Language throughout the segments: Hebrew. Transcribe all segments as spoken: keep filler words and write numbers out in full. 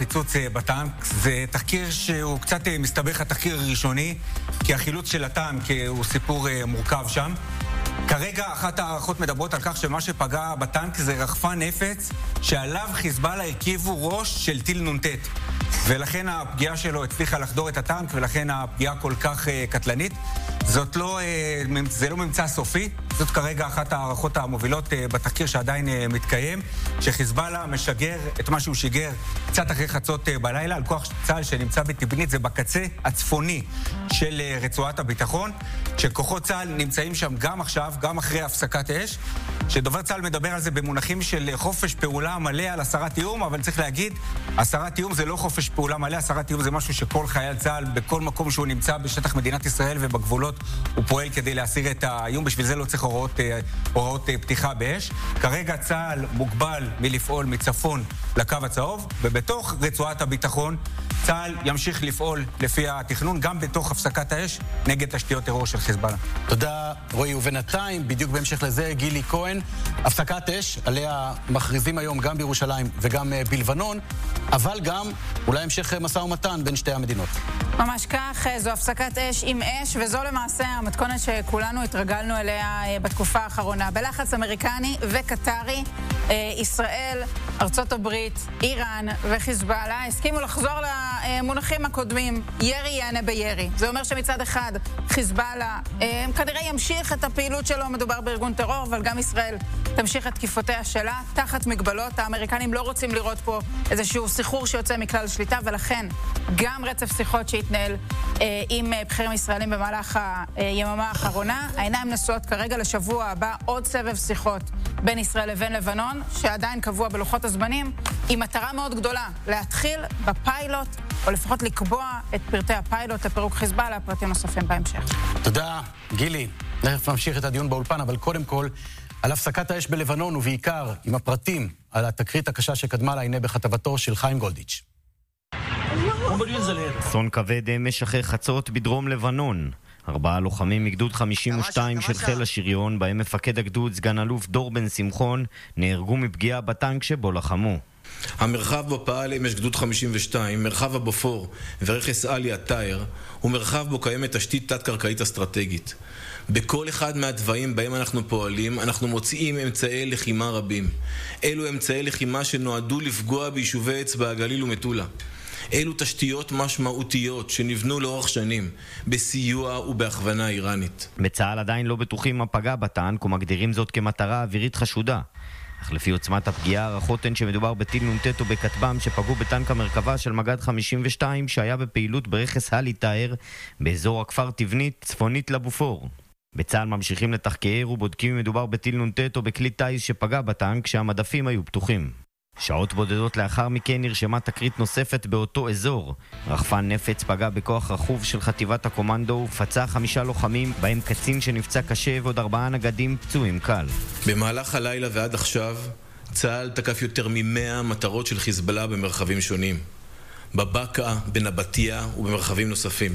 פיצוץ בטנק. זה תחקיר שהוא קצת מסתבך, התחקיר הראשוני, כי החילוץ של הטנק הוא סיפור מורכב שם. כרגע אחת הערכות מדברות על כך שמה שפגע בטנק זה רחפן נפץ שעליו חיזבאללה הרכיבו ראש של טיל נונטט, ולכן הפגיעה שלו הצליחה לחדור את הטנק, ולכן הפגיעה כל כך uh, קטלנית. זאת לא, uh, זה לא ממצא סופי, זאת כרגע אחת הערכות המובילות uh, בתחקיר שעדיין uh, מתקיים, שחיזבאללה משגר את מה שהוא שיגר קצת אחרי חצות uh, בלילה על כוח צה"ל שנמצא בטיבנית, זה בקצה הצפוני של uh, רצועת הביטחון, שכוחות צה"ל נמצאים שם גם עכשיו, גם אחרי הפסקת אש, שדובר צה"ל מדבר על זה במונחים של חופש פעולה מלא על הסרת איום, אבל צריך להגיד, הסרת איום זה לא חופש פעולה מלא, הסרת איום זה משהו שכל חייל צה"ל בכל מקום שהוא נמצא בשטח מדינת ישראל ובגבולות הוא פועל כדי להסיר את האיום, בשביל זה לא צריך הוראות, הוראות פתיחה באש. כרגע צה"ל מוגבל מלפעול מצפון לקו הצהוב, ובתוך רצועת הביטחון צה"ל ימשיך לפעול לפי התכנון, גם בתוך הפסקת האש נגד תשתיות טרור של חיזבאללה. תודה רועי, ובינתיים, בדיוק בהמשך לזה, גילי כהן, הפסקת אש, עליה מכריזים היום גם בירושלים וגם בלבנון, אבל גם אולי המשך משא ומתן בין שתי המדינות. ממש כך, זו הפסקת אש עם אש, וזו למעשה המתכונת שכולנו התרגלנו אליה בתקופה האחרונה. בלחץ אמריקני וקטרי, ישראל, ארצות הברית, איראן וחיזבאללה הסכימו לחזור למונחים הקודמים, ירי יענה בירי. זה אומר שמצד אחד חיזבאללה כנראה ימשיך את הפעילות שלו, מדובר בארגון טרור, אבל גם ישראל תמשיך את תקיפותיה שלה תחת מגבלות. האמריקנים לא רוצים לראות פה איזשהו סחרור שיוצא מכלל שליטה, ולכן גם רצף שיחות שהתנהל אה, עם בכירים ישראלים במהלך היממה האחרונה. העיניים נשואות כרגע לשבוע הבא עוד סבב שיחות בין ישראל לבין לבנון, שעדיין קבוע בלוחות הזמנים, עם מטרה מאוד גדולה, להתחיל בפיילוט, או לפחות לקבוע את פרטי הפיילוט לפירוק חיזבאללה, פרטים נוספים בהמשך. תודה, גילי. תכף נמשיך את הדיון באולפן, אבל קודם כל, על הפסקת האש בלבנון, ובעיקר עם הפרטים על התקרית הקשה שקדמה לה, הנה בכתבתו של חיים גולדיץ'. אסון כבד אמש אחרי חצות בדרום לבנון. ארבעה לוחמים מגדוד חמישים ושתיים של חיל השריון, בהם מפקד הגדוד סגן אלוף דור בן שמחון, נהרגו מפגיעה בטנק שבו לחמו. המרחב בו פעל אמש גדוד חמישים ושתיים, מרחב הבופור ורכס עלי הטייר, הוא מרחב בו קיימת תשתית תת-קרקעית אסטרטגית. בכל אחד מהדברים בהם אנחנו פועלים, אנחנו מוציאים אמצעי לחימה רבים. אלו אמצעי לחימה שנועדו לפגוע ביישובי אצבע הגליל ומטולה. אלו תשתיות משמעותיות שנבנו לאורך שנים, בסיוע ובהכוונה איראנית. בצה"ל עדיין לא בטוחים מה פגע בטנק ומגדירים זאת כמטרה אווירית חשודה. אך לפי עוצמת הפגיעה, הערכות הן שמדובר בטיל נונטט או בכטב"ם שפגעו בטנק המרכבה של מג"ד חמישים ושתיים שהיה בפעילות ברכס הלי טייר באזור הכפר תבנית צפונית לבופור. בצה"ל ממשיכים לתחקר ובודקים אם מדובר בטיל נונטט או בכלי טיס שפגע בטנק שהמדפים היו פתוחים. שעות בודדות לאחר מכן נרשמה תקרית נוספת באותו אזור. רחפן נפץ פגע בכוח רכוב של חטיבת הקומנדו ופצע חמישה לוחמים, בהם קצין שנפצע קשה ועוד ארבעה נגדים פצועים קל. במהלך הלילה ועד עכשיו, צה"ל תקף יותר ממאה מטרות של חיזבאללה במרחבים שונים. בבקעה, בנבטיה ובמרחבים נוספים.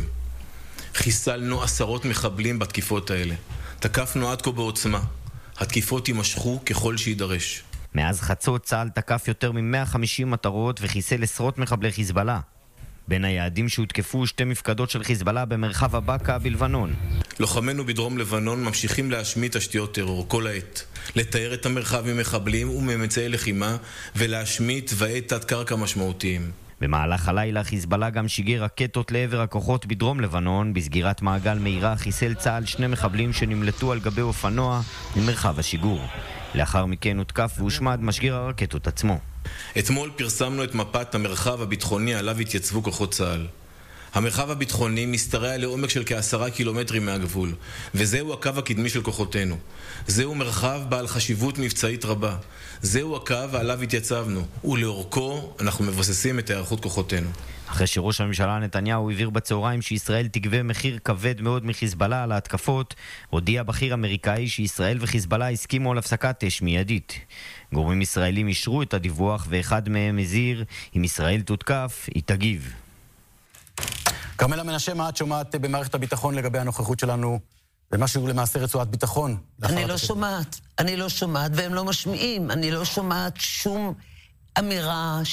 חיסלנו עשרות מחבלים בתקיפות האלה. תקפנו עד כה בעוצמה. התקיפות יימשכו ככל שידרש. מאז חצות צה"ל תקף יותר מ-מאה וחמישים מטרות וחיסל עשרות מחבלי חיזבאללה. בין היעדים שהותקפו שתי מפקדות של חיזבאללה במרחב הבקעה בלבנון. לוחמינו בדרום לבנון ממשיכים להשמיד תשתיות טרור כל העת, לתאר את המרחב ממחבלים וממצאי לחימה ולהשמיד תוואי תת-קרקע משמעותיים. במהלך הלילה חיזבאללה גם שיגר רקטות לעבר הכוחות בדרום לבנון. בסגירת מעגל מהירה חיסל צה"ל שני מחבלים שנמלטו על גבי אופנוע ממרחב השיגור. לאחר מכן הותקף והושמד משגר הרקטות עצמו. אתמול פרסמנו את מפת המרחב הביטחוני עליו התייצבו כוחות צה"ל. המרחב הביטחוני משתרע לעומק של כעשרה קילומטרים מהגבול, וזהו הקו הקדמי של כוחותינו. זהו מרחב בעל חשיבות מבצעית רבה. זהו הקו עליו התייצבנו, ולאורכו אנחנו מבססים את הערכות כוחותינו. אחרי שראש הממשלה נתניהו הבהיר בצהריים שישראל תגבה מחיר כבד מאוד מחיזבאללה על ההתקפות, הודיע בכיר אמריקאי שישראל וחיזבאללה הסכימו על הפסקת אש מיידית. גורמים ישראלים אישרו את הדיווח, ואחד מהם הזהיר, אם ישראל תותקף, היא תגיב. כרמלה מנשה, מה את שומעת במערכת הביטחון לגבי הנוכחות שלנו במשהו למעשה רצועת ביטחון? אני לא שומעת, אני לא שומעת, והם לא משמיעים, אני לא שומעת שום אמירה